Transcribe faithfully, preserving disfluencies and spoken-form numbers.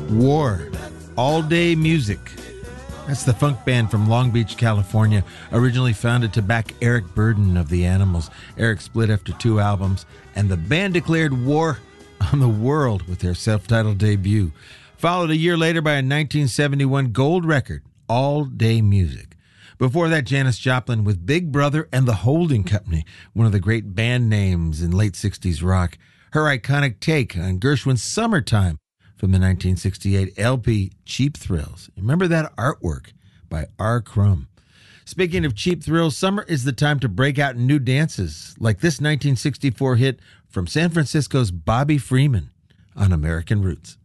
War, All Day Music. That's the funk band from Long Beach, California, originally founded to back Eric Burdon of The Animals. Eric split after two albums, and the band declared war on the world with their self-titled debut, followed a year later by a nineteen seventy-one gold record, All Day Music. Before that, Janis Joplin with Big Brother and the Holding Company, one of the great band names in late sixties rock. Her iconic take on Gershwin's Summertime from the nineteen sixty-eight L P Cheap Thrills. Remember that artwork by R. Crumb. Speaking of cheap thrills, summer is the time to break out in new dances, like this nineteen sixty-four hit from San Francisco's Bobby Freeman on American Roots.